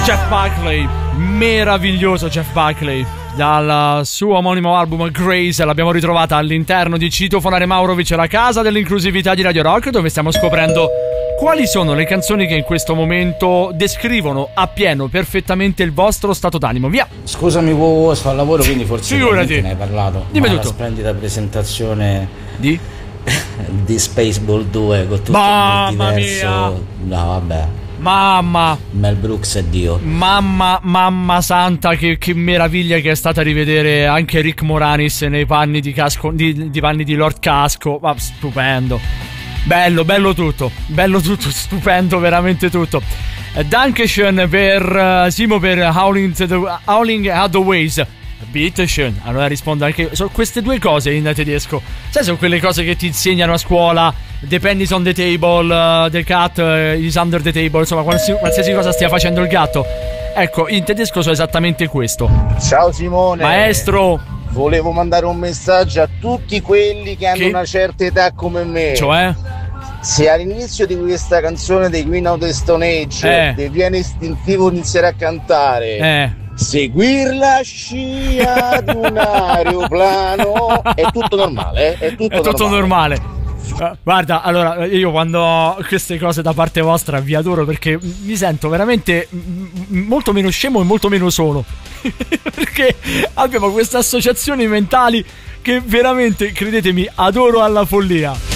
Jeff Buckley, meraviglioso Jeff Buckley. Dal suo omonimo album Grace l'abbiamo ritrovata all'interno di Citofonare Maurovic, la casa dell'inclusività di Radio Rock, dove stiamo scoprendo quali sono le canzoni che in questo momento descrivono appieno perfettamente il vostro stato d'animo. Via. Scusami, sto al lavoro, quindi forse figurati, ne hai parlato. Dimmi tutto. La splendida presentazione di Spaceball 2 con tutto il multiverso. No, vabbè. Mamma Mel Brooks è Dio. Mamma santa, che meraviglia che è stata rivedere anche Rick Moranis nei panni di Casco, di panni di Lord Casco. Ma stupendo. Bello tutto, stupendo veramente tutto. Dankeschön per Simo per Howling at the Waves. Bitteschön. Allora rispondo anche su queste due cose in tedesco. Sai, sono quelle cose che ti insegnano a scuola. The pen is on the table, the cat is under the table. Insomma, qualsiasi cosa stia facendo il gatto. Ecco, in tedesco so esattamente questo. Ciao Simone. Maestro, volevo mandare un messaggio a tutti quelli che hanno una certa età come me. Cioè? Se all'inizio di questa canzone dei Queen of the Stone Age ti viene istintivo iniziare a cantare seguir la scia ad un aeroplano, è tutto normale, è tutto normale. Guarda, allora io quando queste cose da parte vostra vi adoro, perché mi sento veramente molto meno scemo e molto meno solo perché abbiamo queste associazioni mentali che veramente, credetemi, adoro alla follia.